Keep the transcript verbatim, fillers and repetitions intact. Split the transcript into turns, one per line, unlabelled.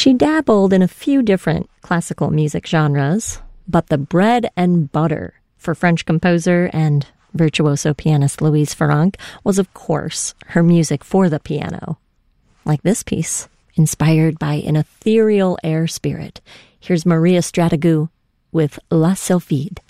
She dabbled in a few different classical music genres, but the bread and butter for French composer and virtuoso pianist Louise Farrenc was, of course, her music for the piano. Like this piece, inspired by an ethereal air spirit. Here's Maria Strategou with La Sylphide.